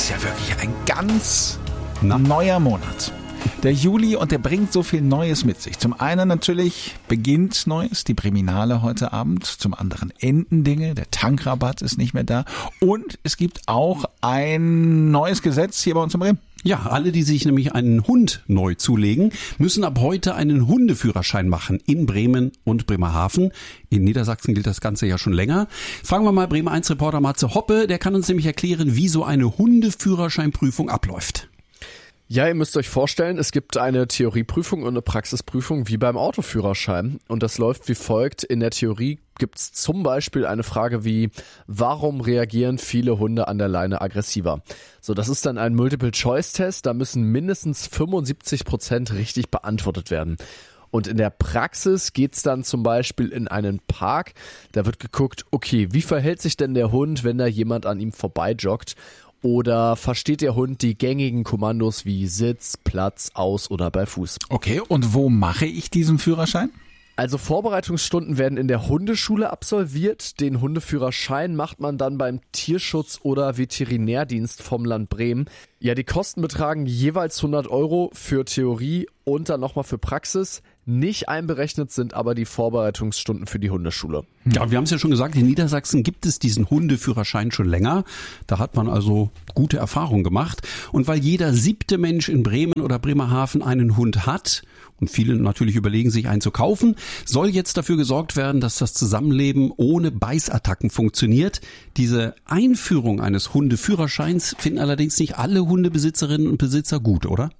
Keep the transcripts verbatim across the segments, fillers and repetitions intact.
ist ja wirklich ein ganz Na? neuer Monat. Der Juli, und der bringt so viel Neues mit sich. Zum einen natürlich beginnt Neues, die Breminale heute Abend. Zum anderen enden Dinge, der Tankrabatt ist nicht mehr da. Und es gibt auch ein neues Gesetz hier bei uns in Bremen. Ja, alle, die sich nämlich einen Hund neu zulegen, müssen ab heute einen Hundeführerschein machen in Bremen und Bremerhaven. In Niedersachsen gilt das Ganze ja schon länger. Fragen wir mal Bremen eins Reporter Matze Hoppe, der kann uns nämlich erklären, wie so eine Hundeführerscheinprüfung abläuft. Ja, ihr müsst euch vorstellen, es gibt eine Theorieprüfung und eine Praxisprüfung wie beim Autoführerschein. Und das läuft wie folgt. In der Theorie gibt's zum Beispiel eine Frage wie, warum reagieren viele Hunde an der Leine aggressiver? So, das ist dann ein Multiple-Choice-Test. Da müssen mindestens fünfundsiebzig Prozent richtig beantwortet werden. Und in der Praxis geht's dann zum Beispiel in einen Park. Da wird geguckt, okay, wie verhält sich denn der Hund, wenn da jemand an ihm vorbeijoggt? Oder versteht der Hund die gängigen Kommandos wie Sitz, Platz, Aus oder bei Fuß? Okay, und wo mache ich diesen Führerschein? Also Vorbereitungsstunden werden in der Hundeschule absolviert. Den Hundeführerschein macht man dann beim Tierschutz- oder Veterinärdienst vom Land Bremen. Ja, die Kosten betragen jeweils hundert Euro für Theorie und dann nochmal für Praxis. Nicht einberechnet sind aber die Vorbereitungsstunden für die Hundeschule. Ja, wir haben es ja schon gesagt, in Niedersachsen gibt es diesen Hundeführerschein schon länger. Da hat man also gute Erfahrungen gemacht. Und weil jeder siebte Mensch in Bremen oder Bremerhaven einen Hund hat und viele natürlich überlegen, sich einen zu kaufen, soll jetzt dafür gesorgt werden, dass das Zusammenleben ohne Beißattacken funktioniert. Diese Einführung eines Hundeführerscheins finden allerdings nicht alle Hundebesitzerinnen und Besitzer gut, oder?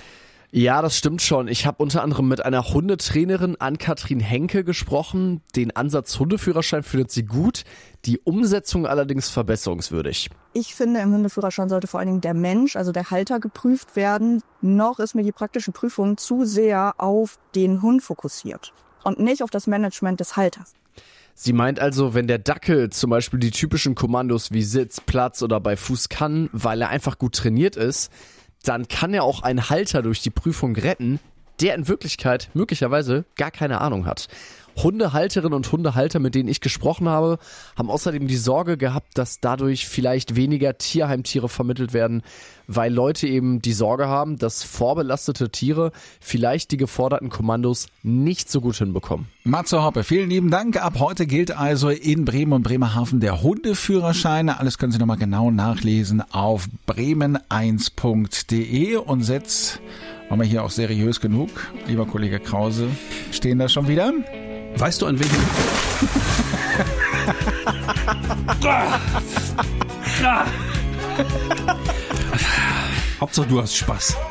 Ja, das stimmt schon. Ich habe unter anderem mit einer Hundetrainerin, Ann-Kathrin Henke, gesprochen. Den Ansatz Hundeführerschein findet sie gut, die Umsetzung allerdings verbesserungswürdig. Ich finde, im Hundeführerschein sollte vor allen Dingen der Mensch, also der Halter, geprüft werden. Noch ist mir die praktische Prüfung zu sehr auf den Hund fokussiert und nicht auf das Management des Halters. Sie meint also, wenn der Dackel zum Beispiel die typischen Kommandos wie Sitz, Platz oder bei Fuß kann, weil er einfach gut trainiert ist, dann kann er auch einen Halter durch die Prüfung retten, der in Wirklichkeit möglicherweise gar keine Ahnung hat. Hundehalterinnen und Hundehalter, mit denen ich gesprochen habe, haben außerdem die Sorge gehabt, dass dadurch vielleicht weniger Tierheimtiere vermittelt werden, weil Leute eben die Sorge haben, dass vorbelastete Tiere vielleicht die geforderten Kommandos nicht so gut hinbekommen. Matze Hoppe, vielen lieben Dank. Ab heute gilt also in Bremen und Bremerhaven der Hundeführerschein. Alles können Sie nochmal genau nachlesen auf bremen eins punkt de. Und jetzt waren wir hier auch seriös genug. Lieber Kollege Krause, stehen da schon wieder? Weißt du, an welchem... Hauptsache, du hast Spaß.